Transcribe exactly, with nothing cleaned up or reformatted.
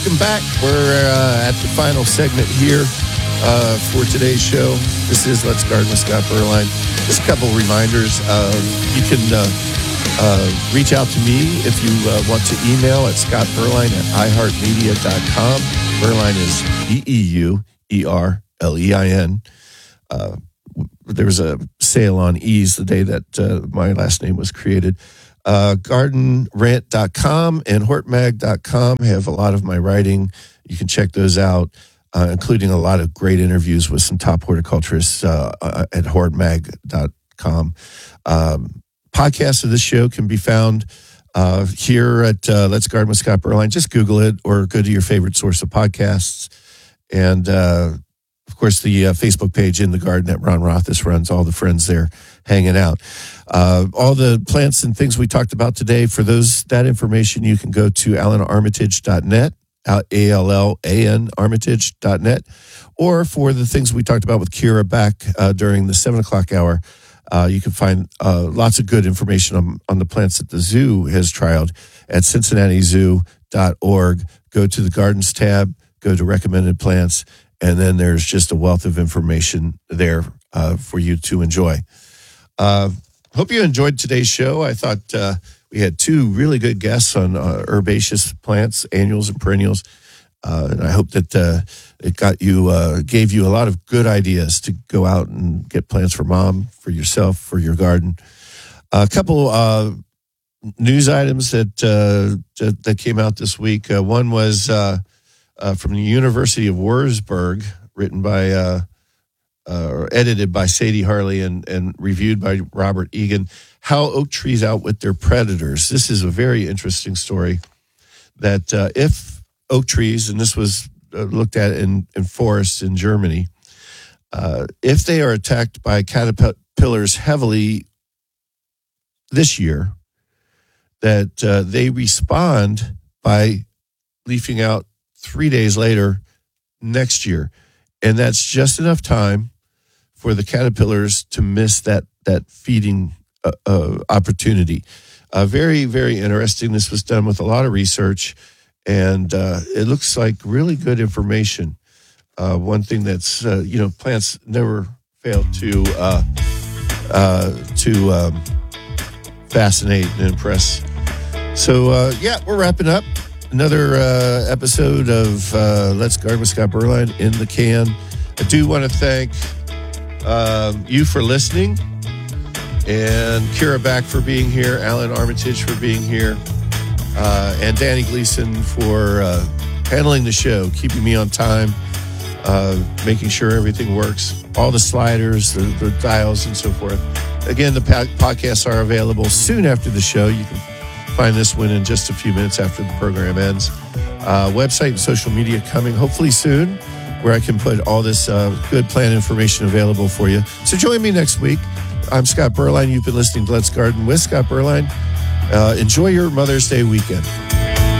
Welcome back. We're uh, at the final segment here uh, for today's show. This is Let's Garden with Scott Berline. Just a couple reminders. Uh, you can uh, uh, reach out to me if you uh, want to email at scottberline at i heart media dot com. Berline is B E U E R L E I N. Uh, there was a sale on Ease the day that uh, my last name was created. Uh, garden rant dot com and hortmag dot com have a lot of my writing. You can check those out, uh, including a lot of great interviews with some top horticulturists uh, at hortmag dot com. Um, podcasts of this show can be found uh, here at uh, Let's Garden with Scott Berline. Just Google it or go to your favorite source of podcasts. And, uh, of course, the uh, Facebook page In the Garden that Ron Rothis runs, all the friends there hanging out. Uh, all the plants and things we talked about today, for those that information, you can go to allan armitage dot net, A L L A N armitage dot net, or for the things we talked about with Kira back uh, during the seven o'clock hour, uh, you can find uh, lots of good information on, on the plants that the zoo has trialed at cincinnati zoo dot org. Go to the Gardens tab, go to Recommended Plants, and then there's just a wealth of information there uh, for you to enjoy. Uh, hope you enjoyed today's show. I thought uh, we had two really good guests on uh, herbaceous plants, annuals and perennials, uh, and I hope that uh, it got you, uh, gave you a lot of good ideas to go out and get plants for mom, for yourself, for your garden. A couple uh, news items that, uh, that that came out this week. Uh, one was uh, uh, from the University of Wurzburg, written by. Uh, Uh, or edited by Sadie Harley and, and reviewed by Robert Egan, How Oak Trees Outwit Their Predators. This is a very interesting story that uh, if oak trees, and this was uh, looked at in, in forests in Germany, uh, if they are attacked by caterpillars heavily this year, that uh, they respond by leafing out three days later next year. And that's just enough time for the caterpillars to miss that that feeding uh, uh, opportunity. Uh, very, very interesting. This was done with a lot of research, and uh, it looks like really good information. Uh, one thing that's, uh, you know, plants never fail to, uh, uh, to um, fascinate and impress. So, uh, yeah, we're wrapping up. Another uh, episode of uh, Let's Garden with Scott Berline in the can. I do want to thank um, you for listening, and Kira Back for being here, Allan Armitage for being here, uh, and Danny Gleason for uh, handling the show, keeping me on time, uh, making sure everything works, all the sliders, the, the dials, and so forth. Again, the po- podcasts are available soon after the show. You can find this one in just a few minutes after the program ends. Uh, website and social media coming hopefully soon, where I can put all this uh, good plant information available for you. So join me next week. I'm Scott Berline. You've been listening to Let's Garden with Scott Berline. Uh, enjoy your Mother's Day weekend.